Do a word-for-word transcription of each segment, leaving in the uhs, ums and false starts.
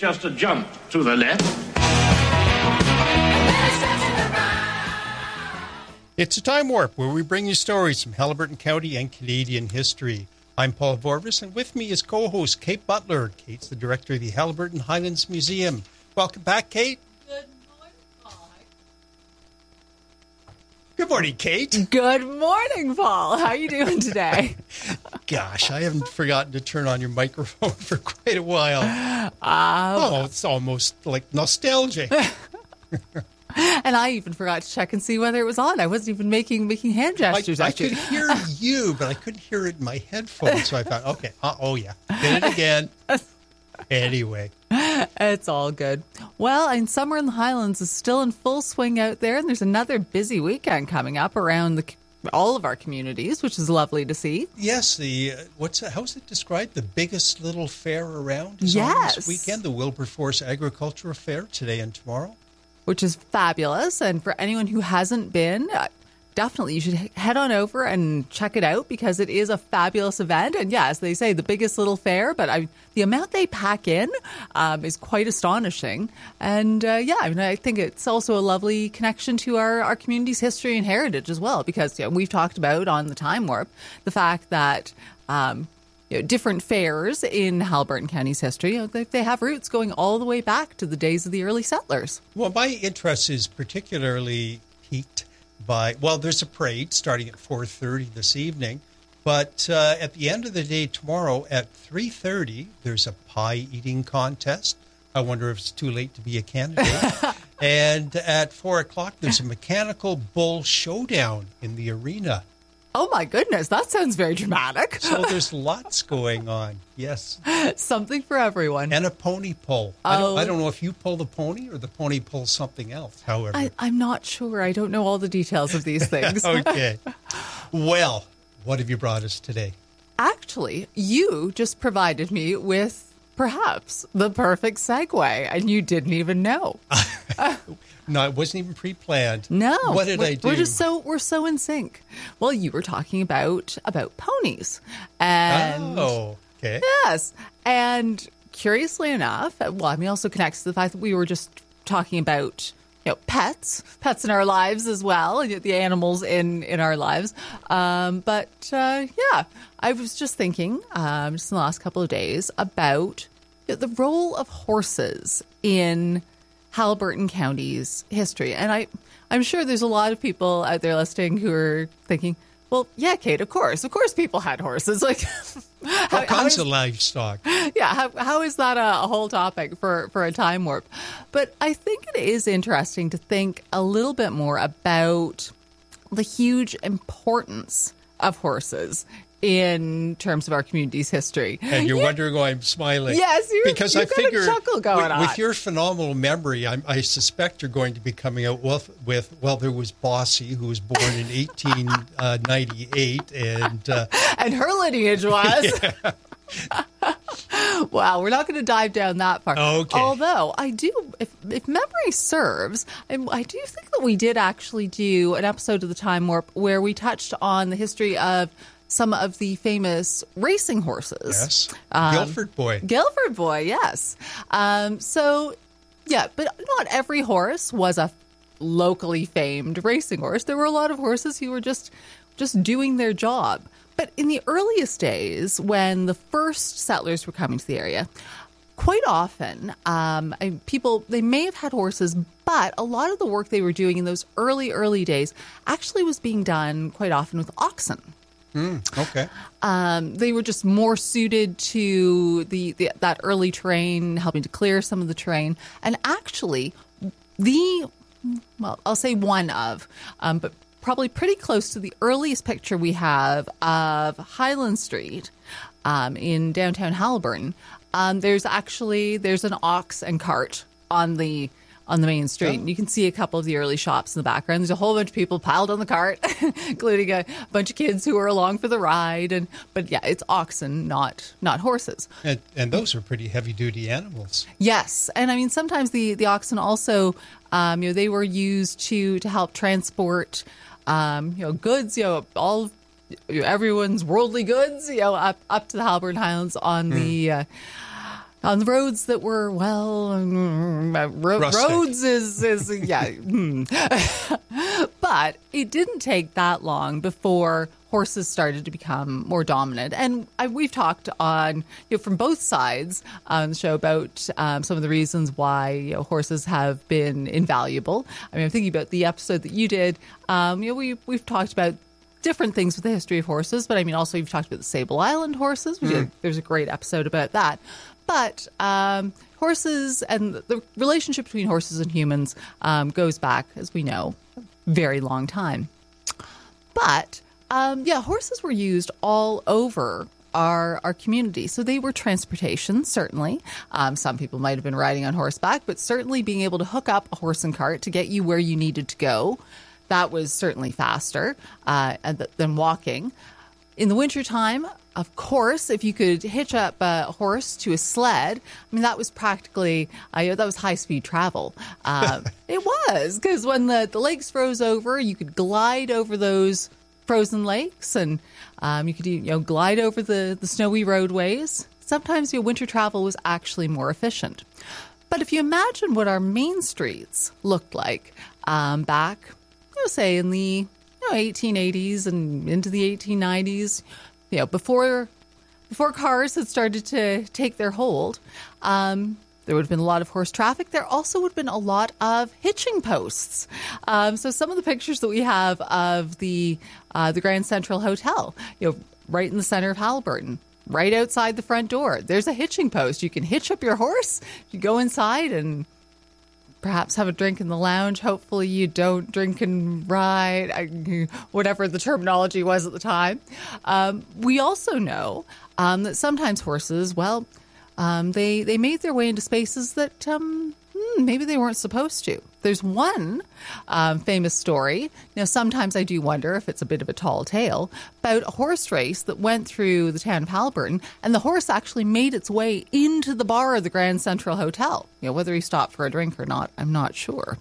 just a jump to the left. It's a time warp where we bring you stories from Haliburton County and Canadian history. I'm Paul Vorvis, and with me is co-host Kate Butler. Kate's the director of the Haliburton Highlands Museum. Welcome back, Kate. Good morning, Paul. Good morning, Kate. Good morning, Paul. How are you doing today? Gosh, I haven't forgotten to turn on your microphone for quite a while. Uh, oh, it's almost like nostalgia. And I even forgot to check and see whether it was on. I wasn't even making making hand gestures. I, I at you. could hear you, but I couldn't hear it in my headphones. So I thought, okay, uh, oh yeah, did it again. Anyway. It's all good. Well, and summer in the Highlands is still in full swing out there, and there's another busy weekend coming up around the all of our communities, which is lovely to see. Yes, the uh, what's it, how's it described? The biggest little fair around is yes. on this weekend, the Wilberforce Agricultural Fair, today and tomorrow. Which is fabulous. And for anyone who hasn't been, uh, definitely you should head on over and check it out because it is a fabulous event. And yes, they say the biggest little fair, but I, the amount they pack in um, is quite astonishing. And uh, yeah, I mean, I think it's also a lovely connection to our, our community's history and heritage as well, because you know, we've talked about on the Time Warp the fact that um, you know, different fairs in Haliburton County's history, you know, they, they have roots going all the way back to the days of the early settlers. Well, my interest is particularly piqued by, well, there's a parade starting at four thirty this evening, but uh, at the end of the day tomorrow at three thirty, there's a pie eating contest. I wonder if it's too late to be a candidate. And at four o'clock, there's a mechanical bull showdown in the arena. Oh, my goodness. That sounds very dramatic. So there's lots going on. Yes. Something for everyone. And a pony pull. Oh. I, don't, I don't know if you pull the pony or the pony pulls something else, however. I, I'm not sure. I don't know all the details of these things. Okay. Well, what have you brought us today? Actually, you just provided me with perhaps the perfect segue, and you didn't even know. No, it wasn't even pre-planned. No. What did we're, I do? We're just so we're so in sync. Well, you were talking about about ponies, and oh, okay. yes, and curiously enough, well, I mean, also connects to the fact that we were just talking about you know pets, pets in our lives as well, and the animals in in our lives. Um, but uh, yeah, I was just thinking, um, just in the last couple of days about you know, the role of horses in Haliburton County's history. And I, I'm sure there's a lot of people out there listening who are thinking, well, yeah, Kate, of course. Of course people had horses. Like, how, All kinds is, of livestock. Yeah, how, how is that a, a whole topic for, for a time warp? But I think it is interesting to think a little bit more about the huge importance of horses in terms of our community's history. And you're yeah. wondering why I'm smiling. Yes, you're, because you've I figure got a chuckle going with, on. with your phenomenal memory, I, I suspect you're going to be coming out with, with well, there was Bossy, who was born in eighteen ninety-eight. And, uh, and her lineage was... Yeah. Wow, we're not going to dive down that far. Okay. Although I do, if, if memory serves, I, I do think that we did actually do an episode of the Time Warp where we touched on the history of some of the famous racing horses. Yes. Um, Guilford Boy. Guilford Boy, yes. Um, so, yeah, but not every horse was a locally famed racing horse. There were a lot of horses who were just just doing their job. But in the earliest days, when the first settlers were coming to the area, quite often, um, people, they may have had horses, but a lot of the work they were doing in those early, early days actually was being done quite often with oxen. Mm, okay. Um, they were just more suited to the, the that early terrain, helping to clear some of the terrain. And actually, the, well, I'll say one of, um, but probably pretty close to the earliest picture we have of Highland Street um, in downtown Haliburton. Um, there's actually, there's an ox and cart on the on the main street. Oh. You can see a couple of the early shops in the background. There's a whole bunch of people piled on the cart, including a bunch of kids who are along for the ride. And but yeah, it's oxen, not not horses. And, and those are pretty heavy-duty animals. Yes, and I mean sometimes the the oxen also, um, you know, they were used to to help transport, um, you know, goods, you know, all you know, everyone's worldly goods, you know, up up to the Haliburton Highlands on mm. the. Uh, on the roads that were, well, mm, ro- roads is, is yeah. hmm. But it didn't take that long before horses started to become more dominant. And I, we've talked on, you know, from both sides on the show about um, some of the reasons why, you know, horses have been invaluable. I mean, I'm thinking about the episode that you did. Um, you know, we, we've talked about different things with the history of horses, but I mean, also you've talked about the Sable Island horses. We did, there's a great episode about that. But um, horses and the relationship between horses and humans um, goes back, as we know, a very long time. But um, yeah, horses were used all over our our community. So they were transportation, certainly. Um, some people might have been riding on horseback, but certainly being able to hook up a horse and cart to get you where you needed to go, that was certainly faster uh, than walking. In the wintertime, of course, if you could hitch up a horse to a sled, I mean, that was practically, uh, that was high-speed travel. Uh, it was, because when the, the lakes froze over, you could glide over those frozen lakes, and um, you could you know glide over the, the snowy roadways. Sometimes your winter travel was actually more efficient. But if you imagine what our main streets looked like um, back, you know, say in the you know, eighteen eighties and into the eighteen nineties, you know, before before cars had started to take their hold, um, there would have been a lot of horse traffic. There also would have been a lot of hitching posts. Um, so some of the pictures that we have of the uh, the Grand Central Hotel, you know, right in the center of Haliburton, right outside the front door, there's a hitching post. You can hitch up your horse. You go inside and perhaps have a drink in the lounge. Hopefully you don't drink and ride, I, whatever the terminology was at the time. Um, we also know um, that sometimes horses, well, um, they, they made their way into spaces that um, hmm, maybe they weren't supposed to. There's one um, famous story. Now, sometimes I do wonder if it's a bit of a tall tale about a horse race that went through the town of Haliburton, and the horse actually made its way into the bar of the Grand Central Hotel. You know, whether he stopped for a drink or not, I'm not sure.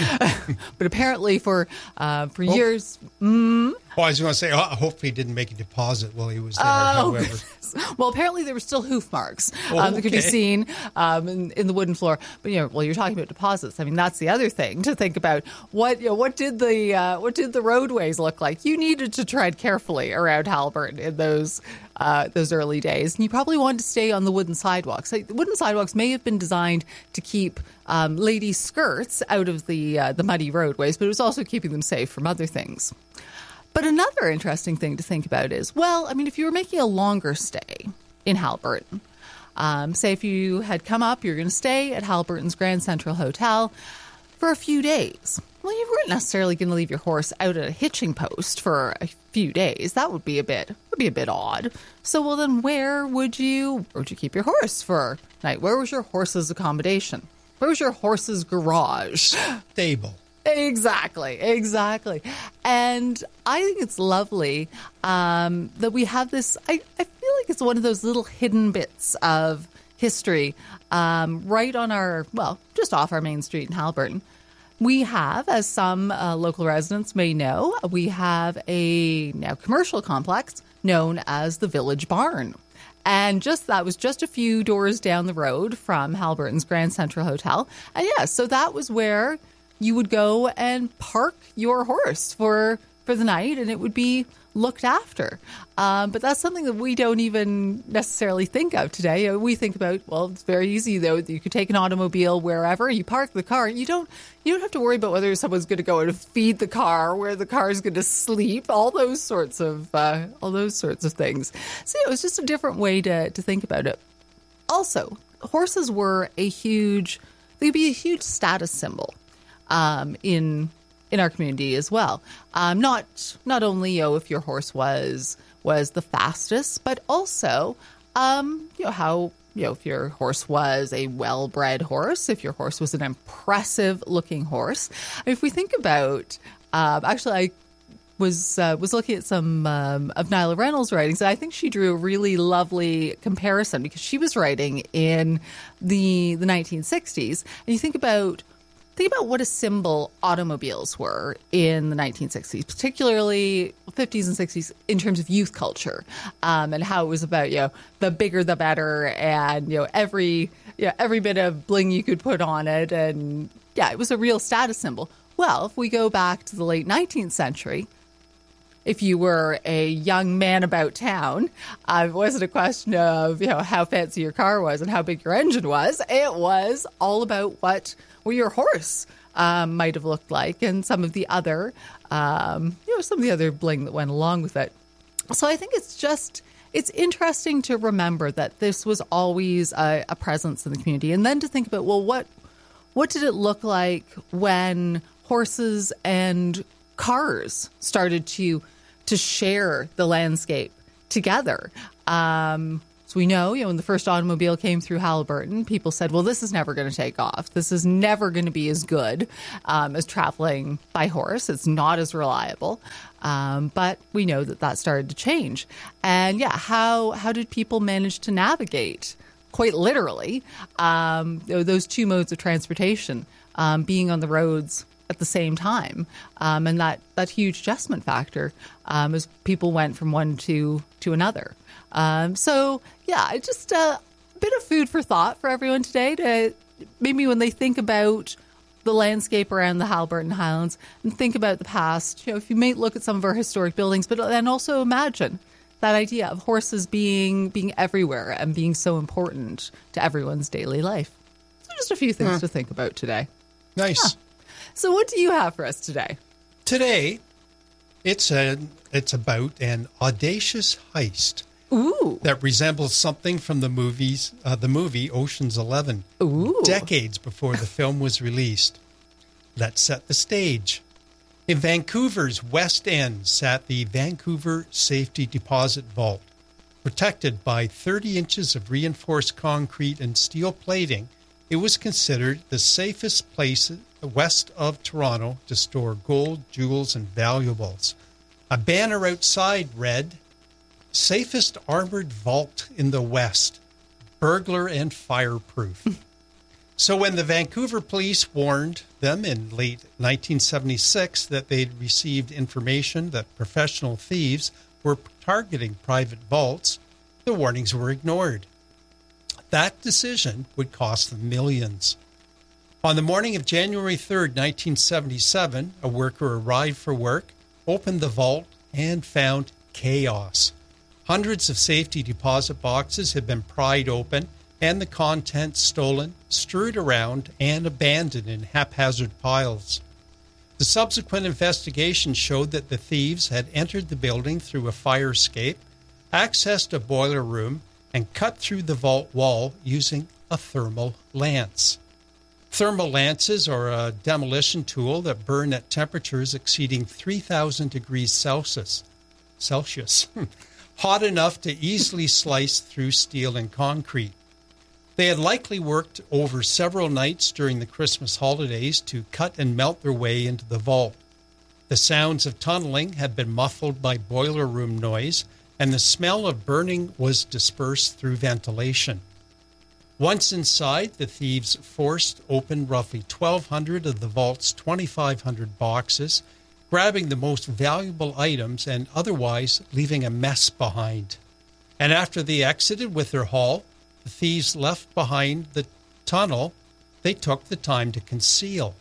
But apparently, for uh, for oh. years. Mm, well, I was going to say, oh, hopefully he didn't make a deposit while he was there, oh, however. Well, apparently there were still hoof marks oh, um, that could be okay. seen um, in, in the wooden floor. But, you know, well, you're talking about deposits. I mean, that's the other thing to think about. What you know, what did the uh, what did the roadways look like? You needed to tread carefully around Haliburton in those uh, those early days, and you probably wanted to stay on the wooden sidewalks. Like, the wooden sidewalks may have been designed to keep um, ladies' skirts out of the uh, the muddy roadways, but it was also keeping them safe from other things. But another interesting thing to think about is, well, I mean, if you were making a longer stay in Haliburton, um, say if you had come up, you're going to stay at Haliburton's Grand Central Hotel for a few days. Well, you weren't necessarily going to leave your horse out at a hitching post for a few days. That would be a bit would be a bit odd. So, well, then where would you where would you keep your horse for a night? Where was your horse's accommodation? Where was your horse's garage? Stable. Exactly, exactly. And I think it's lovely um, that we have this. I, I feel like it's one of those little hidden bits of history um, right on our, well, just off our main street in Haliburton. We have, as some uh, local residents may know, we have a now commercial complex known as the Village Barn. And just that was just a few doors down the road from Haliburton's Grand Central Hotel. And yes, yeah, so that was where you would go and park your horse for for the night, and it would be looked after. Um, but that's something that we don't even necessarily think of today. We think about, well, it's very easy, though. You could take an automobile wherever, you park the car. You don't you don't have to worry about whether someone's going to go and feed the car, where the car is going to sleep, all those sorts of uh, all those sorts of things. So yeah, it was just a different way to, to think about it. Also, horses were a huge, they could be a huge status symbol um, in in our community as well. Um, not not only, you know, if your horse was was the fastest, but also, um, you know, how, you know, if your horse was a well-bred horse, if your horse was an impressive-looking horse. I mean, if we think about, uh, actually, I was uh, was looking at some um, of Nyla Reynolds' writings, and I think she drew a really lovely comparison because she was writing in the the nineteen sixties, and you think about think about what a symbol automobiles were in the nineteen sixties, particularly fifties and sixties in terms of youth culture, um, and how it was about, you know, the bigger the better, and, you know, every, you know, every bit of bling you could put on it. And yeah, it was a real status symbol. Well, if we go back to the late nineteenth century, if you were a young man about town, uh, it wasn't a question of, you know, how fancy your car was and how big your engine was. It was all about what what your horse um, might have looked like, and some of the other, um, you know, some of the other bling that went along with it. So I think it's just, it's interesting to remember that this was always a, a presence in the community, and then to think about, well, what what did it look like when horses and cars started to to share the landscape together? Um, so we know, you know, when the first automobile came through Haliburton, people said, well, this is never going to take off. This is never going to be as good um, as traveling by horse. It's not as reliable. Um, but we know that that started to change. And yeah, how how did people manage to navigate, quite literally, um, those two modes of transportation, um, being on the roads at the same time, um, and that, that huge adjustment factor um, as people went from one to to another. Um, so yeah, just a bit of food for thought for everyone today, to maybe when they think about the landscape around the Haliburton Highlands and think about the past. You know, if you may look at some of our historic buildings, but then also imagine that idea of horses being being everywhere and being so important to everyone's daily life. So just a few things Hmm. to think about today. Nice. Huh. So what do you have for us today? Today, it's a it's about an audacious heist Ooh. that resembles something from the movies, uh, the movie Ocean's Eleven, Ooh. decades before the film was released. Let's set the stage. In Vancouver's West End sat the Vancouver Safety Deposit Vault. Protected by thirty inches of reinforced concrete and steel plating, it was considered the safest place west of Toronto to store gold, jewels, and valuables. A banner outside read, "Safest armored vault in the West, burglar and fireproof." So when the Vancouver police warned them in late nineteen seventy-six that they'd received information that professional thieves were targeting private vaults, the warnings were ignored. That decision would cost them millions. On the morning of January third, nineteen seventy-seven, a worker arrived for work, opened the vault, and found chaos. Hundreds of safety deposit boxes had been pried open and the contents stolen, strewed around, and abandoned in haphazard piles. The subsequent investigation showed that the thieves had entered the building through a fire escape, accessed a boiler room, and cut through the vault wall using a thermal lance. Thermal lances are a demolition tool that burn at temperatures exceeding three thousand degrees Celsius, Celsius, hot enough to easily slice through steel and concrete. They had likely worked over several nights during the Christmas holidays to cut and melt their way into the vault. The sounds of tunneling had been muffled by boiler room noise, and the smell of burning was dispersed through ventilation. Once inside, the thieves forced open roughly twelve hundred of the vault's twenty-five hundred boxes, grabbing the most valuable items and otherwise leaving a mess behind. And after they exited with their haul, the thieves left behind the tunnel they took the time to conceal.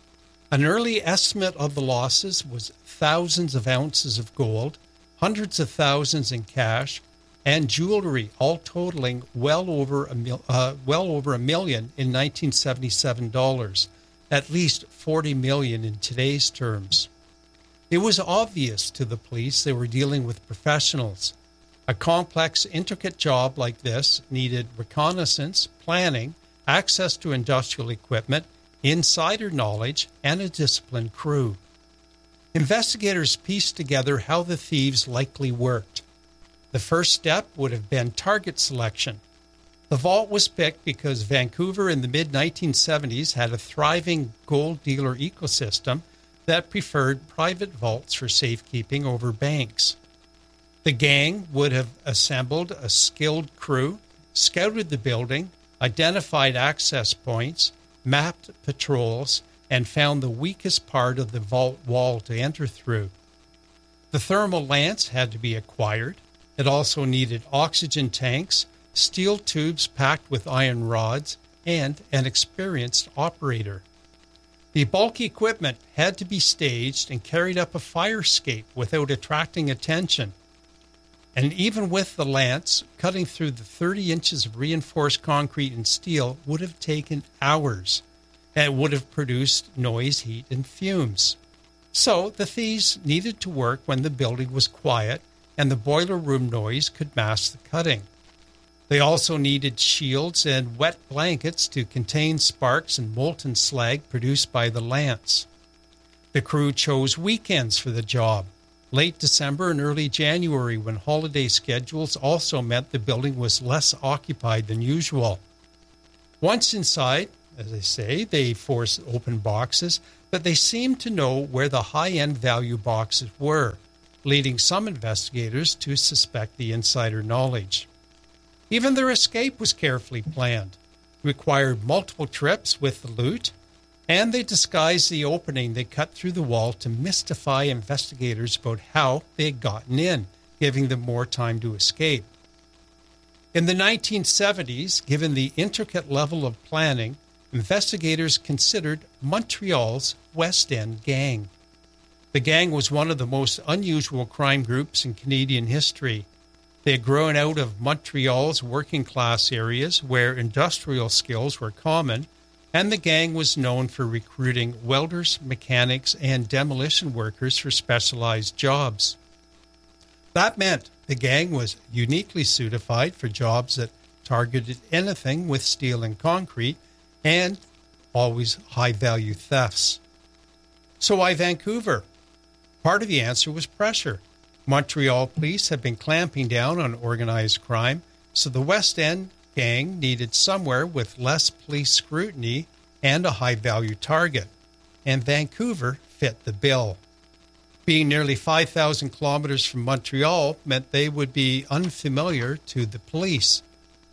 An early estimate of the losses was thousands of ounces of gold, hundreds of thousands in cash, and jewelry, all totaling well over a mil, uh, well over a million in nineteen seventy-seven dollars, at least forty million in today's terms. It was obvious to the police they were dealing with professionals. A complex, intricate job like this needed reconnaissance, planning, access to industrial equipment, insider knowledge, and a disciplined crew. Investigators pieced together how the thieves likely worked. The first step would have been target selection. The vault was picked because Vancouver in the mid nineteen seventies had a thriving gold dealer ecosystem that preferred private vaults for safekeeping over banks. The gang would have assembled a skilled crew, scouted the building, identified access points, mapped patrols, and found the weakest part of the vault wall to enter through. The thermal lance had to be acquired. It also needed oxygen tanks, steel tubes packed with iron rods, and an experienced operator. The bulky equipment had to be staged and carried up a fire escape without attracting attention. And even with the lance, cutting through the thirty inches of reinforced concrete and steel would have taken hours, and it would have produced noise, heat, and fumes. So the thieves needed to work when the building was quiet and the boiler room noise could mask the cutting. They also needed shields and wet blankets to contain sparks and molten slag produced by the lance. The crew chose weekends for the job, late December and early January, when holiday schedules also meant the building was less occupied than usual. Once inside, as I say, they forced open boxes, but they seemed to know where the high-end value boxes were, leading some investigators to suspect the insider knowledge. Even their escape was carefully planned, required multiple trips with the loot, and they disguised the opening they cut through the wall to mystify investigators about how they had gotten in, giving them more time to escape. In the nineteen seventies, given the intricate level of planning, investigators considered Montreal's West End Gang. The gang was one of the most unusual crime groups in Canadian history. They had grown out of Montreal's working-class areas where industrial skills were common, and the gang was known for recruiting welders, mechanics, and demolition workers for specialized jobs. That meant the gang was uniquely suited for jobs that targeted anything with steel and concrete, and always high-value thefts. So why Vancouver? Part of the answer was pressure. Montreal police had been clamping down on organized crime, so the West End gang needed somewhere with less police scrutiny and a high-value target, and Vancouver fit the bill. Being nearly five thousand kilometers from Montreal meant they would be unfamiliar to the police.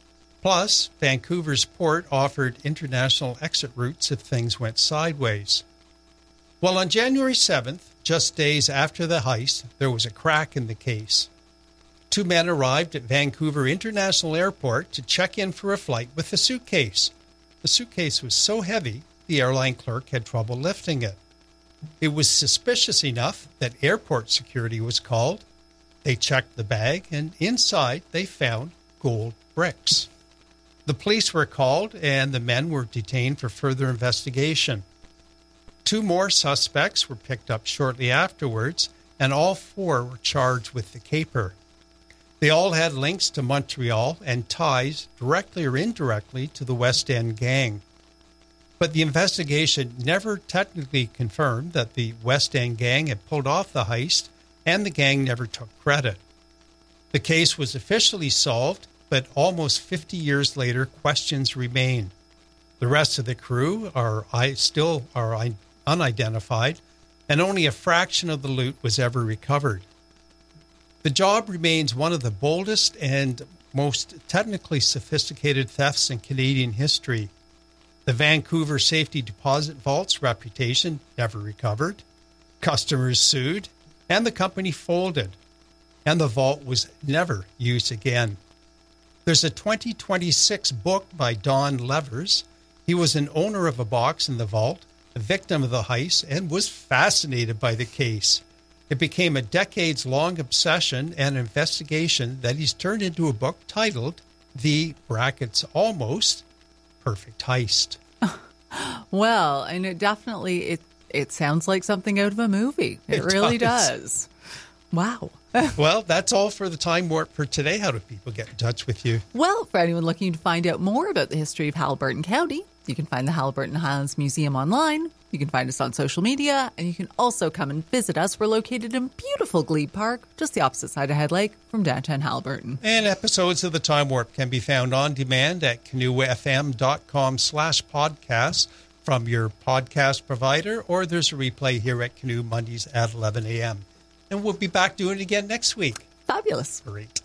Plus, Vancouver's port offered international exit routes if things went sideways. Well, on January seventh, just days after the heist, there was a crack in the case. Two men arrived at Vancouver International Airport to check in for a flight with a suitcase. The suitcase was so heavy, the airline clerk had trouble lifting it. It was suspicious enough that airport security was called. They checked the bag, and inside they found gold bricks. The police were called, and the men were detained for further investigation. Two more suspects were picked up shortly afterwards, and all four were charged with the caper. They all had links to Montreal and ties, directly or indirectly, to the West End gang. But the investigation never technically confirmed that the West End gang had pulled off the heist, and the gang never took credit. The case was officially solved, but almost fifty years later, questions remain. The rest of the crew are still are unidentified, and only a fraction of the loot was ever recovered. The job remains one of the boldest and most technically sophisticated thefts in Canadian history. The Vancouver Safety Deposit Vault's reputation never recovered. Customers sued, and the company folded, and the vault was never used again. There's a twenty twenty-six book by Don Levers. He was an owner of a box in the vault, a victim of the heist, and was fascinated by the case. It became a decades-long obsession and investigation that he's turned into a book titled The Brackets Almost Perfect Heist. Well, and it definitely, it, it sounds like something out of a movie. It, it really does. does. Wow. Well, that's all for the Time Warp for today. How do people get in touch with you? Well, for anyone looking to find out more about the history of Haliburton County, you can find the Haliburton Highlands Museum online. You can find us on social media, and you can also come and visit us. We're located in beautiful Glebe Park, just the opposite side of Head Lake from downtown Haliburton. And episodes of the Time Warp can be found on demand at canoefm.com slash podcasts from your podcast provider, or there's a replay here at Canoe Mondays at eleven a.m. And we'll be back doing it again next week. Fabulous. Great.